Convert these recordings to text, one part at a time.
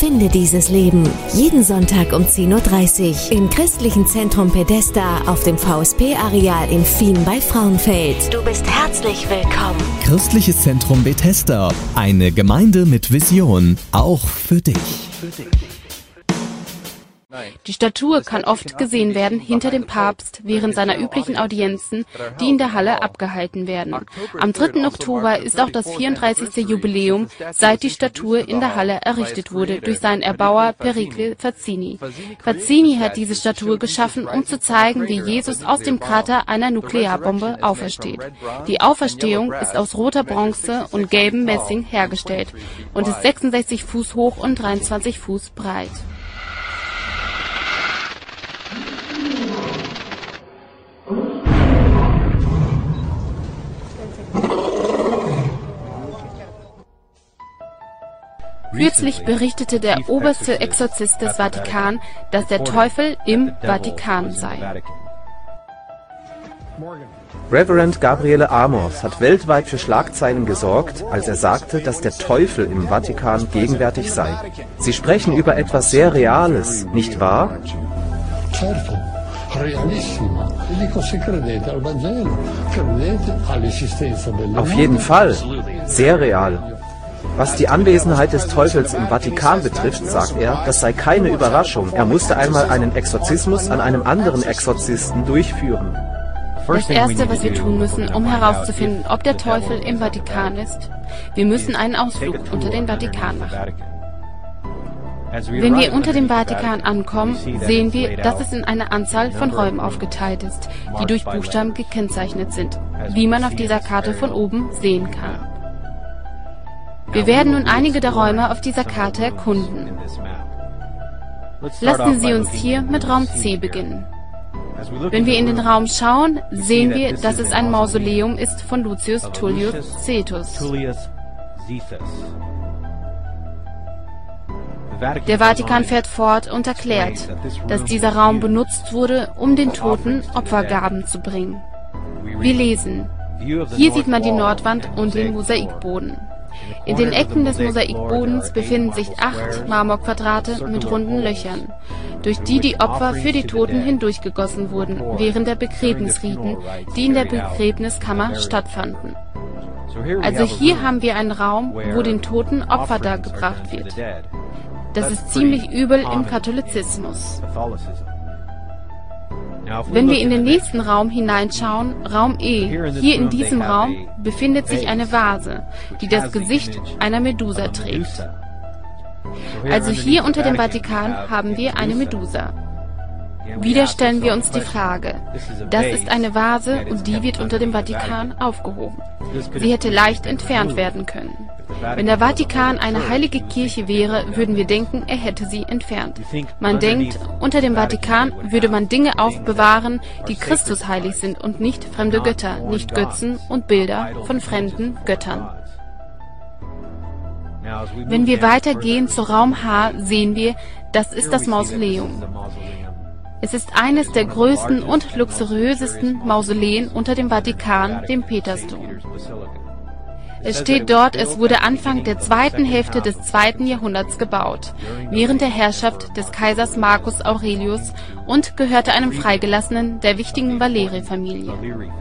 Finde dieses Leben. Jeden Sonntag um 10:30 Uhr im christlichen Zentrum Bethesda auf dem VSP-Areal in Fien bei Frauenfeld. Du bist herzlich willkommen. Christliches Zentrum Bethesda. Eine Gemeinde mit Vision. Auch für dich. Die Statue kann oft gesehen werden hinter dem Papst während seiner üblichen Audienzen, die in der Halle abgehalten werden. Am 3. Oktober ist auch das 34. Jubiläum, seit die Statue in der Halle errichtet wurde, durch seinen Erbauer Pericle Fazzini. Fazzini hat diese Statue geschaffen, um zu zeigen, wie Jesus aus dem Krater einer Nuklearbombe aufersteht. Die Auferstehung ist aus roter Bronze und gelbem Messing hergestellt und ist 66 Fuß hoch und 23 Fuß breit. Kürzlich berichtete der oberste Exorzist des Vatikan, dass der Teufel im Vatikan sei. Reverend Gabriele Amos hat weltweit für Schlagzeilen gesorgt, als er sagte, dass der Teufel im Vatikan gegenwärtig sei. Sie sprechen über etwas sehr Reales, nicht wahr? Auf jeden Fall, sehr real. Was die Anwesenheit des Teufels im Vatikan betrifft, sagt er, das sei keine Überraschung. Er musste einmal einen Exorzismus an einem anderen Exorzisten durchführen. Das Erste, was wir tun müssen, um herauszufinden, ob der Teufel im Vatikan ist, wir müssen einen Ausflug unter den Vatikan machen. Wenn wir unter dem Vatikan ankommen, sehen wir, dass es in eine Anzahl von Räumen aufgeteilt ist, die durch Buchstaben gekennzeichnet sind, wie man auf dieser Karte von oben sehen kann. Wir werden nun einige der Räume auf dieser Karte erkunden. Lassen Sie uns hier mit Raum C beginnen. Wenn wir in den Raum schauen, sehen wir, dass es ein Mausoleum ist von Lucius Tullius Cetus. Der Vatikan fährt fort und erklärt, dass dieser Raum benutzt wurde, um den Toten Opfergaben zu bringen. Wir lesen, hier sieht man die Nordwand und den Mosaikboden. In den Ecken des Mosaikbodens befinden sich 8 Marmorquadrate mit runden Löchern, durch die die Opfer für die Toten hindurchgegossen wurden während der Begräbnisriten, die in der Begräbniskammer stattfanden. Also hier haben wir einen Raum, wo den Toten Opfer dargebracht wird. Das ist ziemlich übel im Katholizismus. Wenn wir in den nächsten Raum hineinschauen, Raum E, hier in diesem Raum befindet sich eine Vase, die das Gesicht einer Medusa trägt. Also hier unter dem Vatikan haben wir eine Medusa. Wieder stellen wir uns die Frage, das ist eine Vase und die wird unter dem Vatikan aufgehoben. Sie hätte leicht entfernt werden können. Wenn der Vatikan eine heilige Kirche wäre, würden wir denken, er hätte sie entfernt. Man denkt, unter dem Vatikan würde man Dinge aufbewahren, die Christus heilig sind und nicht fremde Götter, nicht Götzen und Bilder von fremden Göttern. Wenn wir weitergehen zu Raum H, sehen wir, das ist das Mausoleum. Es ist eines der größten und luxuriösesten Mausoleen unter dem Vatikan, dem Petersdom. Es steht dort, es wurde Anfang der zweiten Hälfte des 2. Jahrhunderts gebaut, während der Herrschaft des Kaisers Marcus Aurelius und gehörte einem Freigelassenen der wichtigen Valeri-Familie.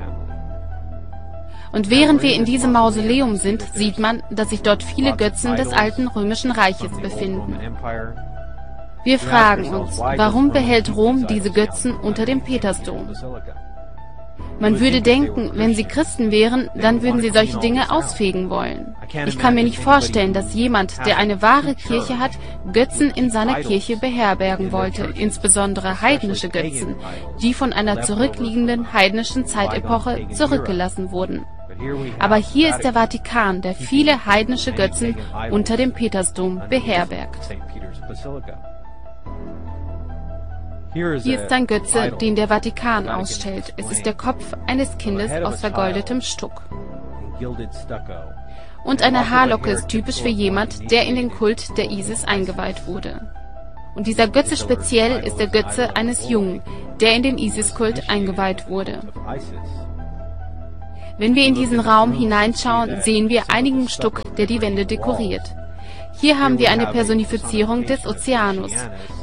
Und während wir in diesem Mausoleum sind, sieht man, dass sich dort viele Götzen des alten römischen Reiches befinden. Wir fragen uns, warum behält Rom diese Götzen unter dem Petersdom? Man würde denken, wenn sie Christen wären, dann würden sie solche Dinge ausfegen wollen. Ich kann mir nicht vorstellen, dass jemand, der eine wahre Kirche hat, Götzen in seiner Kirche beherbergen wollte, insbesondere heidnische Götzen, die von einer zurückliegenden heidnischen Zeitepoche zurückgelassen wurden. Aber hier ist der Vatikan, der viele heidnische Götzen unter dem Petersdom beherbergt. Hier ist ein Götze, den der Vatikan ausstellt. Es ist der Kopf eines Kindes aus vergoldetem Stuck. Und eine Haarlocke ist typisch für jemand, der in den Kult der Isis eingeweiht wurde. Und dieser Götze speziell ist der Götze eines Jungen, der in den Isis-Kult eingeweiht wurde. Wenn wir in diesen Raum hineinschauen, sehen wir einigen Stuck, der die Wände dekoriert. Hier haben wir eine Personifizierung des Ozeanus.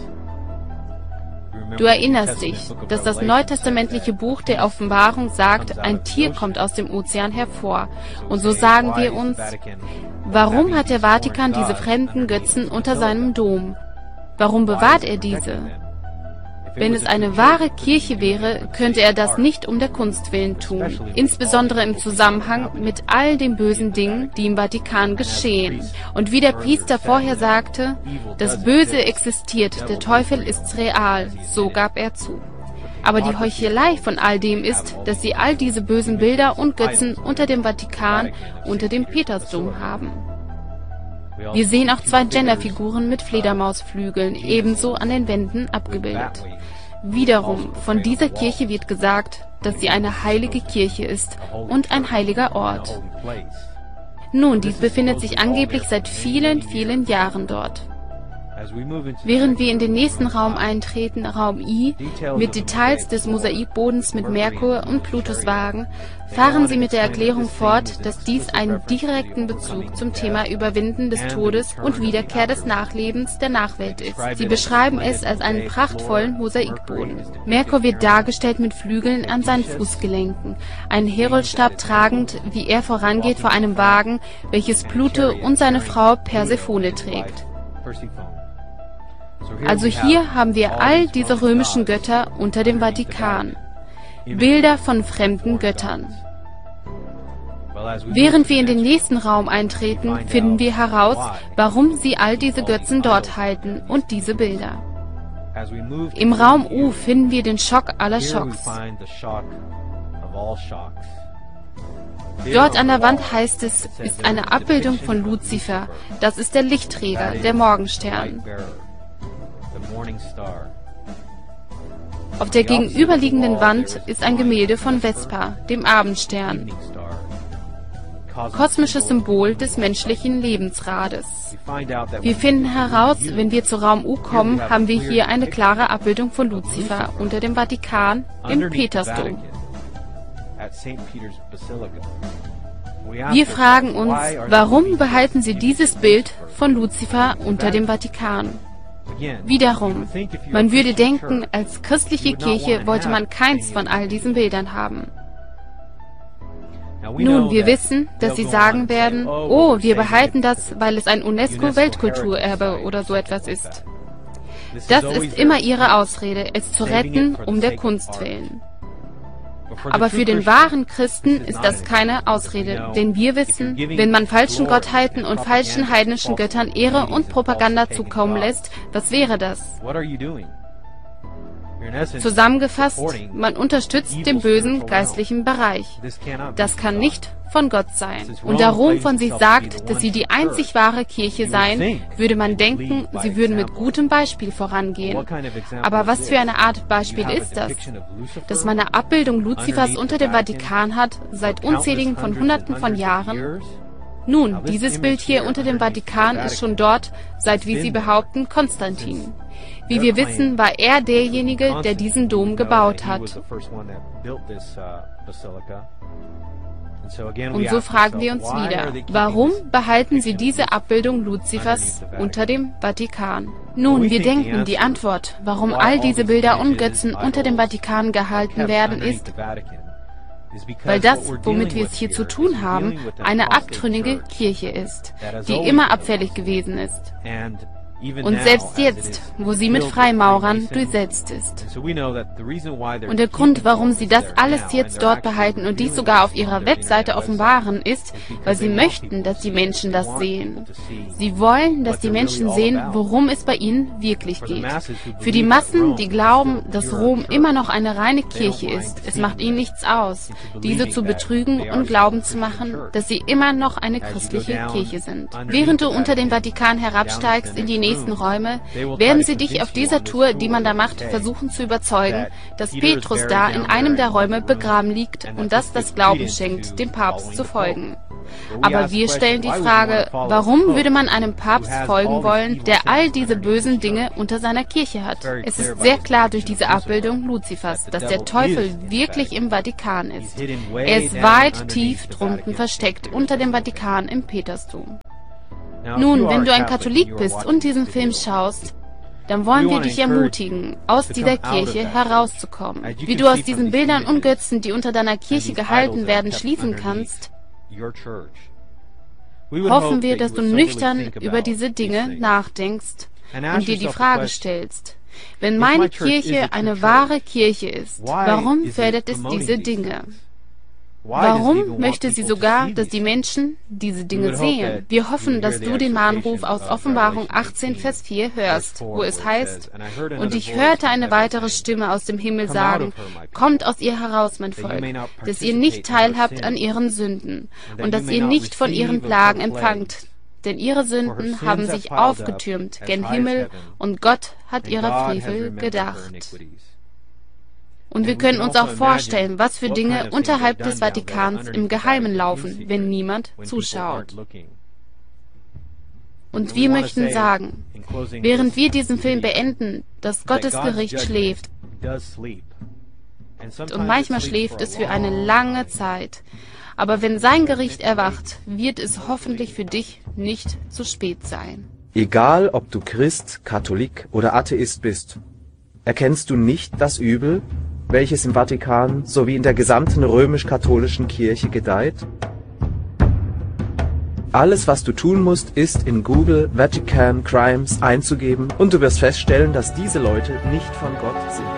Du erinnerst dich, dass das neutestamentliche Buch der Offenbarung sagt, ein Tier kommt aus dem Ozean hervor. Und so sagen wir uns, warum hat der Vatikan diese fremden Götzen unter seinem Dom? Warum bewahrt er diese? Wenn es eine wahre Kirche wäre, könnte er das nicht um der Kunst willen tun, insbesondere im Zusammenhang mit all den bösen Dingen, die im Vatikan geschehen. Und wie der Priester vorher sagte, das Böse existiert, der Teufel ist real, so gab er zu. Aber die Heuchelei von all dem ist, dass sie all diese bösen Bilder und Götzen unter dem Vatikan, unter dem Petersdom haben. Wir sehen auch 2 Genderfiguren mit Fledermausflügeln, ebenso an den Wänden abgebildet. Wiederum, von dieser Kirche wird gesagt, dass sie eine heilige Kirche ist und ein heiliger Ort. Nun, dies befindet sich angeblich seit vielen, vielen Jahren dort. Während wir in den nächsten Raum eintreten, Raum I, mit Details des Mosaikbodens mit Merkur und Plutuswagen, fahren sie mit der Erklärung fort, dass dies einen direkten Bezug zum Thema Überwinden des Todes und Wiederkehr des Nachlebens der Nachwelt ist. Sie beschreiben es als einen prachtvollen Mosaikboden. Merkur wird dargestellt mit Flügeln an seinen Fußgelenken, einen Heroldstab tragend, wie er vorangeht vor einem Wagen, welches Pluto und seine Frau Persephone trägt. Also hier haben wir all diese römischen Götter unter dem Vatikan. Bilder von fremden Göttern. Während wir in den nächsten Raum eintreten, finden wir heraus, warum sie all diese Götzen dort halten und diese Bilder. Im Raum U finden wir den Schock aller Schocks. Dort an der Wand heißt es, ist eine Abbildung von Luzifer. Das ist der Lichtträger, der Morgenstern. Auf der gegenüberliegenden Wand ist ein Gemälde von Vespa, dem Abendstern, kosmisches Symbol des menschlichen Lebensrades. Wir finden heraus, wenn wir zu Raum U kommen, haben wir hier eine klare Abbildung von Luzifer unter dem Vatikan im Petersdom. Wir fragen uns, warum behalten sie dieses Bild von Luzifer unter dem Vatikan? Wiederum, man würde denken, als christliche Kirche wollte man keins von all diesen Bildern haben. Nun, wir wissen, dass sie sagen werden, oh, wir behalten das, weil es ein UNESCO-Weltkulturerbe oder so etwas ist. Das ist immer ihre Ausrede, es zu retten, um der Kunst willen. Aber für den wahren Christen ist das keine Ausrede, denn wir wissen, wenn man falschen Gottheiten und falschen heidnischen Göttern Ehre und Propaganda zukommen lässt, was wäre das? Zusammengefasst, man unterstützt den bösen geistlichen Bereich. Das kann nicht von Gott sein. Und da Rom von sich sagt, dass sie die einzig wahre Kirche seien, würde man denken, sie würden mit gutem Beispiel vorangehen. Aber was für eine Art Beispiel ist das? Dass man eine Abbildung Luzifers unter dem Vatikan hat, seit unzähligen von Hunderten von Jahren? Nun, dieses Bild hier unter dem Vatikan ist schon dort, seit, wie sie behaupten, Konstantin. Wie wir wissen, war er derjenige, der diesen Dom gebaut hat. Und so fragen wir uns wieder, warum behalten sie diese Abbildung Luzifers unter dem Vatikan? Nun, wir denken, die Antwort, warum all diese Bilder und Götzen unter dem Vatikan gehalten werden, ist, weil das, womit wir es hier zu tun haben, eine abtrünnige Kirche ist, die immer abfällig gewesen ist. Und selbst jetzt, wo sie mit Freimaurern durchsetzt ist. Und der Grund, warum sie das alles jetzt dort behalten und dies sogar auf ihrer Webseite offenbaren, ist, weil sie möchten, dass die Menschen das sehen. Sie wollen, dass die Menschen sehen, worum es bei ihnen wirklich geht. Für die Massen, die glauben, dass Rom immer noch eine reine Kirche ist, es macht ihnen nichts aus, diese zu betrügen und glauben zu machen, dass sie immer noch eine christliche Kirche sind. Während du unter den Vatikan herabsteigst in die nächsten Räume, werden sie dich auf dieser Tour, die man da macht, versuchen zu überzeugen, dass Petrus da in einem der Räume begraben liegt und das Glauben schenkt, dem Papst zu folgen. Aber wir stellen die Frage, warum würde man einem Papst folgen wollen, der all diese bösen Dinge unter seiner Kirche hat? Es ist sehr klar durch diese Abbildung Luzifers, dass der Teufel wirklich im Vatikan ist. Er ist weit tief drunten versteckt unter dem Vatikan im Petersdom. Nun, wenn du ein Katholik bist und diesen Film schaust, dann wollen wir dich ermutigen, aus dieser Kirche herauszukommen. Wie du aus diesen Bildern und Götzen, die unter deiner Kirche gehalten werden, schließen kannst, hoffen wir, dass du nüchtern über diese Dinge nachdenkst und dir die Frage stellst: Wenn meine Kirche eine wahre Kirche ist, warum fördert es diese Dinge? Warum möchte sie sogar, dass die Menschen diese Dinge sehen? Wir hoffen, dass du den Mahnruf aus Offenbarung 18, Vers 4 hörst, wo es heißt: Und ich hörte eine weitere Stimme aus dem Himmel sagen: Kommt aus ihr heraus, mein Volk, dass ihr nicht teilhabt an ihren Sünden und dass ihr nicht von ihren Plagen empfangt. Denn ihre Sünden haben sich aufgetürmt gen Himmel und Gott hat ihre Frevel gedacht. Und wir können uns auch vorstellen, was für Dinge unterhalb des Vatikans im Geheimen laufen, wenn niemand zuschaut. Und wir möchten sagen, während wir diesen Film beenden, dass Gottes Gericht schläft. Und manchmal schläft es für eine lange Zeit. Aber wenn sein Gericht erwacht, wird es hoffentlich für dich nicht zu spät sein. Egal, ob du Christ, Katholik oder Atheist bist, erkennst du nicht das Übel, welches im Vatikan sowie in der gesamten römisch-katholischen Kirche gedeiht? Alles, was du tun musst, ist in Google Vatican Crimes einzugeben und du wirst feststellen, dass diese Leute nicht von Gott sind.